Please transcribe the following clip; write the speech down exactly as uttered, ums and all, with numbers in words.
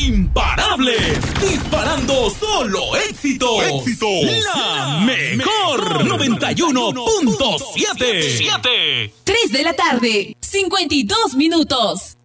imparables, disparando solo éxitos. ¡Éxitos! La mejor noventa y uno punto siete. tres de la tarde, cincuenta y dos minutos.